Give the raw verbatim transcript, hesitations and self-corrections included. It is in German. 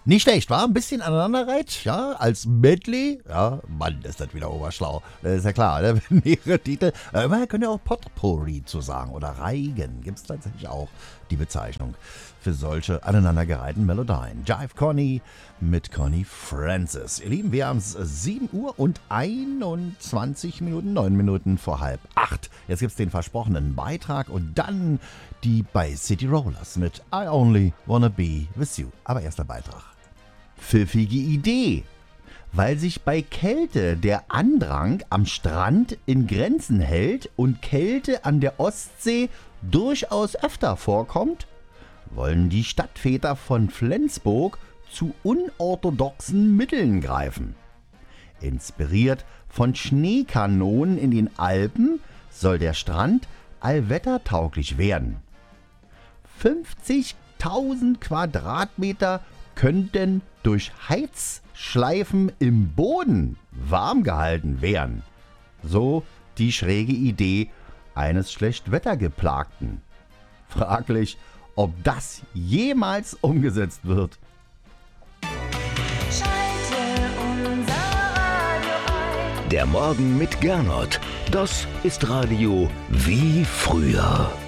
Nicht schlecht, war ein bisschen aneinanderreiht, ja, als Medley. Ja, Mann, ist das wieder oberschlau. Das ist ja klar, ne? Mehrere Titel. Äh, man könnte auch Potpourri zu sagen oder Reigen. Gibt es tatsächlich auch die Bezeichnung für solche aneinandergereihten Melodien. Jive Connie mit Connie Francis. Ihr Lieben, wir haben es sieben Uhr und einundzwanzig Minuten, neun Minuten vor halb acht. Jetzt gibt es den versprochenen Beitrag und dann die bei City Rollers mit I Only Wanna Be With You. Aber erst der Beitrag. Pfiffige Idee, weil sich bei Kälte der Andrang am Strand in Grenzen hält und Kälte an der Ostsee durchaus öfter vorkommt, wollen die Stadtväter von Flensburg zu unorthodoxen Mitteln greifen. Inspiriert von Schneekanonen in den Alpen soll der Strand allwettertauglich werden. fünfzigtausend Quadratmeter könnten durch Heizschleifen im Boden warm gehalten werden. So die schräge Idee eines Schlechtwettergeplagten. Fraglich, ob das jemals umgesetzt wird. Schalte unser Radio ein. Der Morgen mit Gernot. Das ist Radio wie früher.